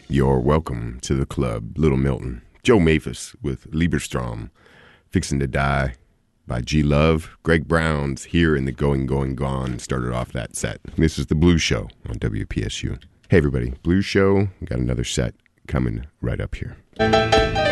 You're welcome to the club. Little Milton. Joe Maphis with Lieberstrom. Fixing to Die by G Love. Greg Brown's Here in the Going, Going, Gone started off that set. This is the Blues Show on WPSU. Hey, everybody. Blues Show. We got another set coming right up here.